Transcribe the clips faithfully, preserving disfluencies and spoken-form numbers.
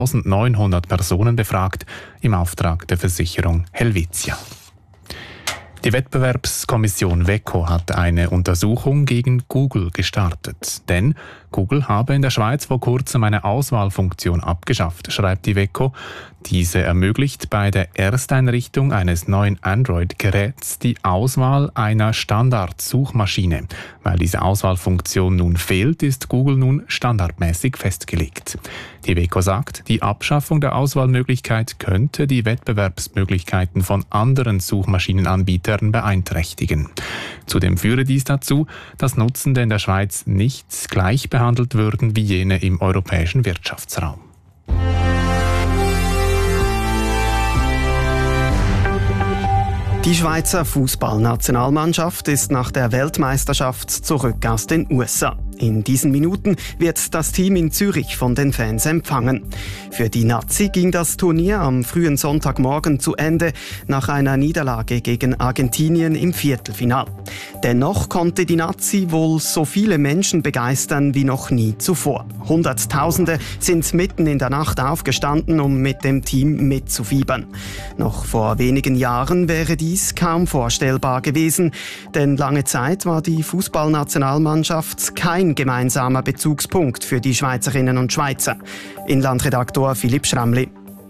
neunhundert Personen befragt im Auftrag der Versicherung Helvetia. Die Wettbewerbskommission W E C O hat eine Untersuchung gegen Google gestartet. Denn Google habe in der Schweiz vor kurzem eine Auswahlfunktion abgeschafft, schreibt die W E C O. Diese ermöglicht bei der Ersteinrichtung eines neuen Android-Geräts die Auswahl einer Standardsuchmaschine. Weil diese Auswahlfunktion nun fehlt, ist Google nun standardmäßig festgelegt. Die W E C O sagt, die Abschaffung der Auswahlmöglichkeit könnte die Wettbewerbsmöglichkeiten von anderen Suchmaschinenanbietern beeinträchtigen. Zudem führe dies dazu, dass Nutzende in der Schweiz nicht gleich behandelt würden wie jene im europäischen Wirtschaftsraum. Die Schweizer Fußballnationalmannschaft ist nach der Weltmeisterschaft zurück aus den U S A. In diesen Minuten wird das Team in Zürich von den Fans empfangen. Für die Nazi ging das Turnier am frühen Sonntagmorgen zu Ende nach einer Niederlage gegen Argentinien im Viertelfinal. Dennoch konnte die Nazi wohl so viele Menschen begeistern wie noch nie zuvor. Hunderttausende sind mitten in der Nacht aufgestanden, um mit dem Team mitzufiebern. Noch vor wenigen Jahren wäre dies kaum vorstellbar gewesen, denn lange Zeit war die Fußballnationalmannschaft kein gemeinsamer Bezugspunkt für die Schweizerinnen und Schweizer. Inlandredaktor Philipp Schramli.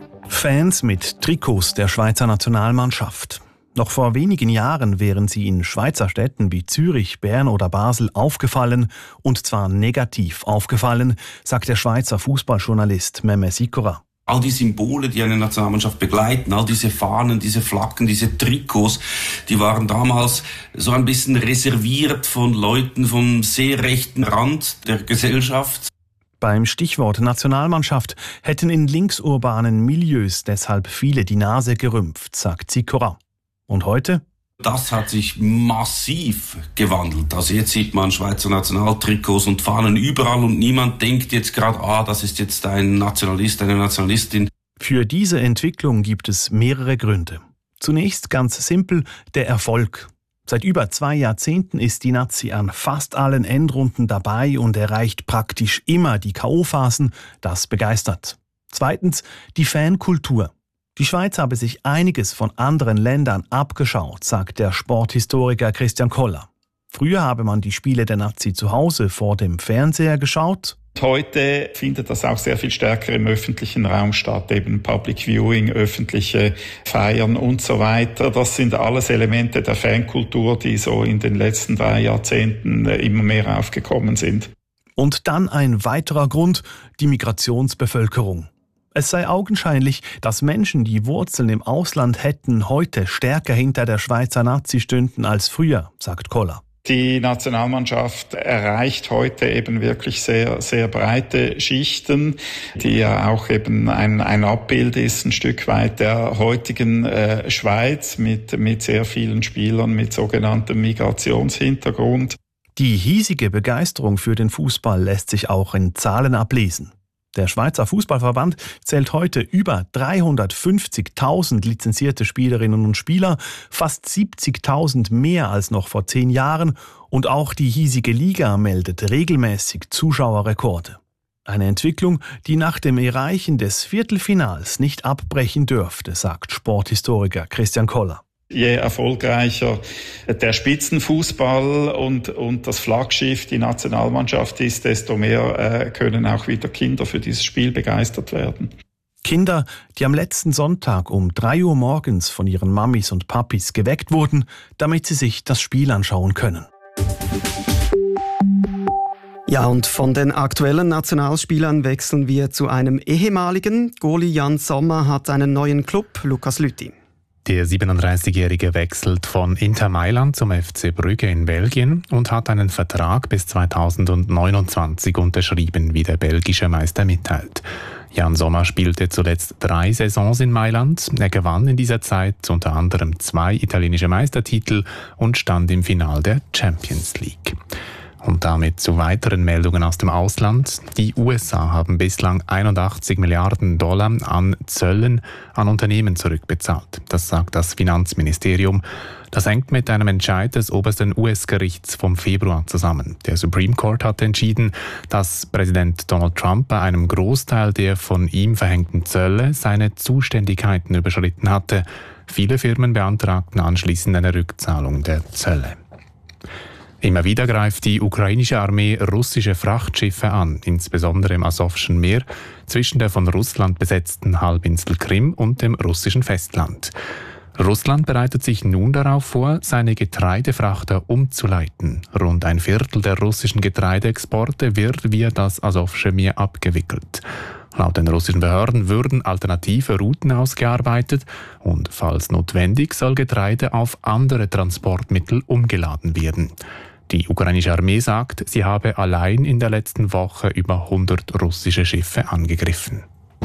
Fans mit Trikots der Schweizer Nationalmannschaft. Noch vor wenigen Jahren wären sie in Schweizer Städten wie Zürich, Bern oder Basel aufgefallen, und zwar negativ aufgefallen, sagt der Schweizer Fußballjournalist Meme Sikora. All die Symbole, die eine Nationalmannschaft begleiten, all diese Fahnen, diese Flaggen, diese Trikots, die waren damals so ein bisschen reserviert von Leuten vom sehr rechten Rand der Gesellschaft. Beim Stichwort Nationalmannschaft hätten in linksurbanen Milieus deshalb viele die Nase gerümpft, sagt Sikora. Und heute? Das hat sich massiv gewandelt. Also jetzt sieht man Schweizer Nationaltrikots und Fahnen überall und niemand denkt jetzt gerade, ah, das ist jetzt ein Nationalist, eine Nationalistin. Für diese Entwicklung gibt es mehrere Gründe. Zunächst ganz simpel der Erfolg. Seit über zwei Jahrzehnten ist die Nazi an fast allen Endrunden dabei und erreicht praktisch immer die K O-Phasen. Das begeistert. Zweitens die Fankultur. Die Schweiz habe sich einiges von anderen Ländern abgeschaut, sagt der Sporthistoriker Christian Koller. Früher habe man die Spiele der Nazi zu Hause vor dem Fernseher geschaut. Heute findet das auch sehr viel stärker im öffentlichen Raum statt, eben Public Viewing, öffentliche Feiern und so weiter. Das sind alles Elemente der Fankultur, die so in den letzten drei Jahrzehnten immer mehr aufgekommen sind. Und dann ein weiterer Grund, die Migrationsbevölkerung. Es sei augenscheinlich, dass Menschen, die Wurzeln im Ausland hätten, heute stärker hinter der Schweizer Nazi stünden als früher, sagt Koller. Die Nationalmannschaft erreicht heute eben wirklich sehr, sehr breite Schichten, die ja auch eben ein, ein Abbild ist, ein Stück weit der heutigen äh, Schweiz mit, mit sehr vielen Spielern mit sogenanntem Migrationshintergrund. Die hiesige Begeisterung für den Fußball lässt sich auch in Zahlen ablesen. Der Schweizer Fußballverband zählt heute über dreihundertfünfzigtausend lizenzierte Spielerinnen und Spieler, fast siebzigtausend mehr als noch vor zehn Jahren, und auch die hiesige Liga meldet regelmäßig Zuschauerrekorde. Eine Entwicklung, die nach dem Erreichen des Viertelfinals nicht abbrechen dürfte, sagt Sporthistoriker Christian Koller. Je erfolgreicher der Spitzenfußball und, und das Flaggschiff, die Nationalmannschaft ist, desto mehr äh, können auch wieder Kinder für dieses Spiel begeistert werden. Kinder, die am letzten Sonntag um drei Uhr morgens von ihren Mamis und Papis geweckt wurden, damit sie sich das Spiel anschauen können. Ja, und von den aktuellen Nationalspielern wechseln wir zu einem ehemaligen. Goalie Jan Sommer hat einen neuen Club, Lukas Lüthi. Der siebenunddreißigjährige wechselt von Inter Mailand zum F C Brügge in Belgien und hat einen Vertrag bis zweitausendneunundzwanzig unterschrieben, wie der belgische Meister mitteilt. Jan Sommer spielte zuletzt drei Saisons in Mailand. Er gewann in dieser Zeit unter anderem zwei italienische Meistertitel und stand im Finale der Champions League. Und damit zu weiteren Meldungen aus dem Ausland. Die U S A haben bislang einundachtzig Milliarden Dollar an Zöllen an Unternehmen zurückbezahlt. Das sagt das Finanzministerium. Das hängt mit einem Entscheid des obersten U S-Gerichts vom Februar zusammen. Der Supreme Court hat entschieden, dass Präsident Donald Trump bei einem Großteil der von ihm verhängten Zölle seine Zuständigkeiten überschritten hatte. Viele Firmen beantragten anschließend eine Rückzahlung der Zölle. Immer wieder greift die ukrainische Armee russische Frachtschiffe an, insbesondere im Asowschen Meer, zwischen der von Russland besetzten Halbinsel Krim und dem russischen Festland. Russland bereitet sich nun darauf vor, seine Getreidefrachter umzuleiten. Rund ein Viertel der russischen Getreideexporte wird via das Asowsche Meer abgewickelt. Laut den russischen Behörden würden alternative Routen ausgearbeitet und falls notwendig soll Getreide auf andere Transportmittel umgeladen werden. Die ukrainische Armee sagt, sie habe allein in der letzten Woche über hundert russische Schiffe angegriffen.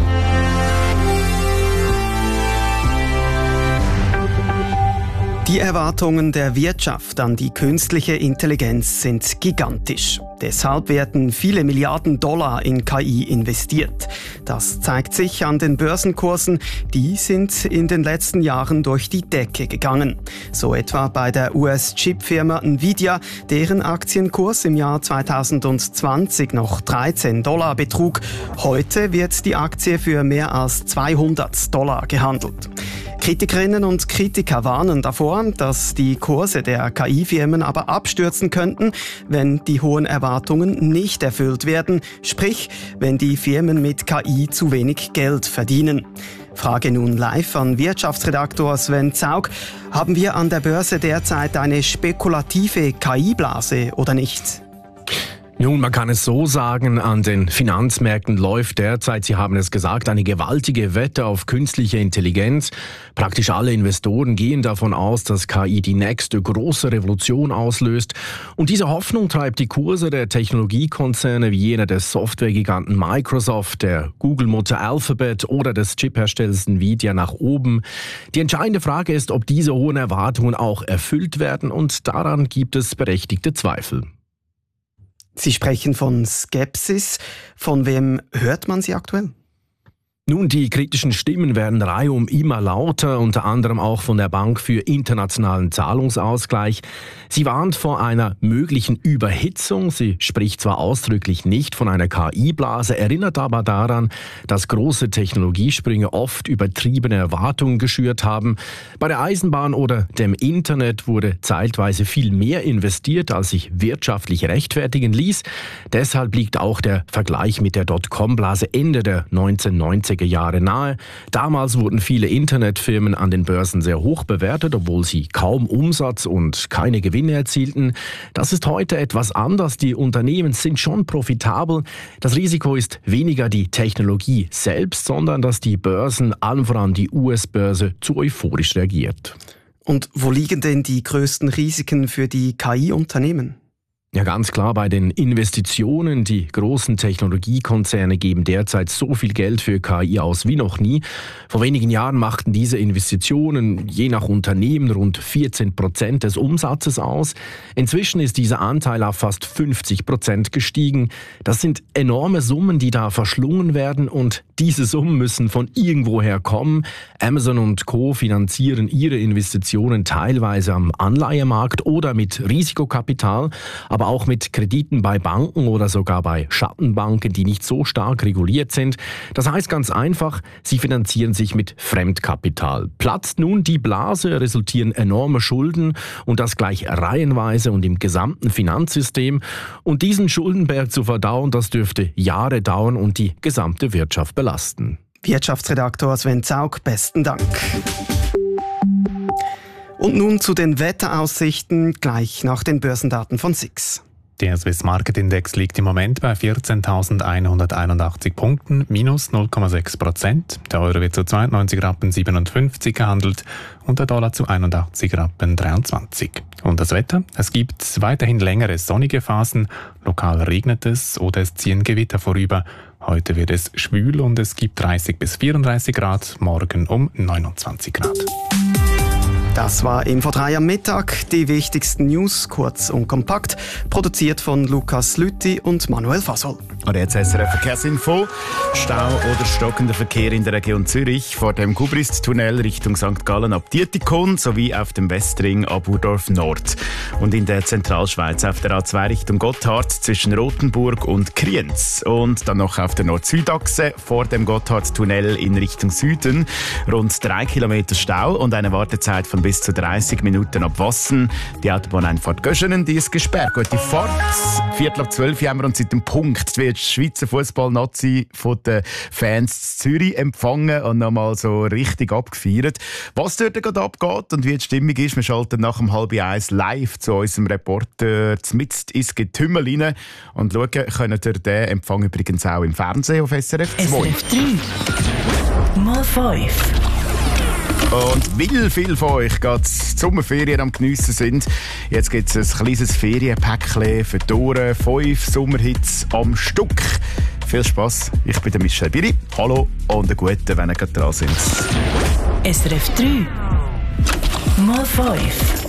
Die Erwartungen der Wirtschaft an die künstliche Intelligenz sind gigantisch. Deshalb werden viele Milliarden Dollar in K I investiert. Das zeigt sich an den Börsenkursen. Die sind in den letzten Jahren durch die Decke gegangen. So etwa bei der U S-Chipfirma Nvidia, deren Aktienkurs im Jahr zweitausendzwanzig noch dreizehn Dollar betrug. Heute wird die Aktie für mehr als zweihundert Dollar gehandelt. Kritikerinnen und Kritiker warnen davor, dass die Kurse der K I-Firmen aber abstürzen könnten, wenn die hohen Erwartungen nicht erfüllt werden, sprich, wenn die Firmen mit K I zu wenig Geld verdienen. Frage nun live an Wirtschaftsredaktor Sven Zaug. Haben wir an der Börse derzeit eine spekulative K I-Blase oder nicht? Nun, man kann es so sagen, an den Finanzmärkten läuft derzeit, Sie haben es gesagt, eine gewaltige Wette auf künstliche Intelligenz. Praktisch alle Investoren gehen davon aus, dass K I die nächste große Revolution auslöst. Und diese Hoffnung treibt die Kurse der Technologiekonzerne wie jener des Softwaregiganten Microsoft, der Google-Mutter Alphabet oder des Chipherstellers Nvidia nach oben. Die entscheidende Frage ist, ob diese hohen Erwartungen auch erfüllt werden, und daran gibt es berechtigte Zweifel. Sie sprechen von Skepsis. Von wem hört man sie aktuell? Nun, die kritischen Stimmen werden reihum immer lauter, unter anderem auch von der Bank für internationalen Zahlungsausgleich. Sie warnt vor einer möglichen Überhitzung. Sie spricht zwar ausdrücklich nicht von einer K I-Blase, erinnert aber daran, dass große Technologiesprünge oft übertriebene Erwartungen geschürt haben. Bei der Eisenbahn oder dem Internet wurde zeitweise viel mehr investiert, als sich wirtschaftlich rechtfertigen ließ. Deshalb liegt auch der Vergleich mit der Dotcom-Blase Ende der neunzehnhundertneunziger Jahre nahe. Damals wurden viele Internetfirmen an den Börsen sehr hoch bewertet, obwohl sie kaum Umsatz und keine Gewinne erzielten. Das ist heute etwas anders. Die Unternehmen sind schon profitabel. Das Risiko ist weniger die Technologie selbst, sondern dass die Börsen, allen voran die U S-Börse, zu euphorisch reagiert. Und wo liegen denn die größten Risiken für die K I-Unternehmen? Ja, ganz klar bei den Investitionen. Die großen Technologiekonzerne geben derzeit so viel Geld für K I aus wie noch nie. Vor wenigen Jahren machten diese Investitionen je nach Unternehmen rund vierzehn Prozent des Umsatzes aus. Inzwischen ist dieser Anteil auf fast fünfzig Prozent gestiegen. Das sind enorme Summen, die da verschlungen werden, und diese Summen müssen von irgendwoher kommen. Amazon und Co. finanzieren ihre Investitionen teilweise am Anleihemarkt oder mit Risikokapital, aber auch mit Krediten bei Banken oder sogar bei Schattenbanken, die nicht so stark reguliert sind. Das heißt ganz einfach, sie finanzieren sich mit Fremdkapital. Platzt nun die Blase, resultieren enorme Schulden, und das gleich reihenweise und im gesamten Finanzsystem. Und diesen Schuldenberg zu verdauen, das dürfte Jahre dauern und die gesamte Wirtschaft belasten. Wirtschaftsredaktor Sven Zaug, besten Dank. Und nun zu den Wetteraussichten gleich nach den Börsendaten von S I X. Der Swiss Market Index liegt im Moment bei vierzehntausendeinhunderteinundachtzig Punkten, minus null Komma sechs Prozent. Der Euro wird zu zweiundneunzig Rappen siebenundfünfzig gehandelt und der Dollar zu einundachtzig Rappen dreiundzwanzig. Und das Wetter? Es gibt weiterhin längere sonnige Phasen, lokal regnet es oder es ziehen Gewitter vorüber. Heute wird es schwül und es gibt dreißig bis vierunddreißig Grad, morgen um neunundzwanzig Grad. Das war Info drei am Mittag. Die wichtigsten News kurz und kompakt. Produziert von Lukas Lüthi und Manuel Fasol. Und jetzt S R F Verkehrsinfo. Stau oder stockender Verkehr in der Region Zürich vor dem Kubrist-Tunnel Richtung Sankt Gallen ab Dietikon sowie auf dem Westring ab Urdorf Nord. Und in der Zentralschweiz auf der A zwei Richtung Gotthard zwischen Rothenburg und Kriens. Und dann noch auf der Nord-Süd-Achse vor dem Gotthard-Tunnel in Richtung Süden. Rund drei Kilometer Stau und eine Wartezeit von bis zu dreißig Minuten ab Wassen. Die Autobahneinfahrt Göschenen, die ist gesperrt. Gute Fahrt. Viertel ab zwölf haben wir uns seit dem Punkt wird die Schweizer Fußball-Nazi von den Fans in Zürich empfangen und nochmal so richtig abgefeiert. Was dort gerade abgeht und wie die Stimmung ist, wir schalten nach dem halb eins live zu unserem Reporter zmitzt ins Getümmel rein und schauen könnt ihr den Empfang übrigens auch im Fernsehen auf S R F zwei. S R F drei mal fünf. Und weil viele von euch gerade die Sommerferien am Geniessen sind, jetzt gibt es ein kleines Ferienpäckchen für die Ohren. Fünf Sommerhits am Stück. Viel Spass, ich bin der Michel Biri. Hallo und einen guten, wenn ihr gerade dran sind. S R F drei mal fünf.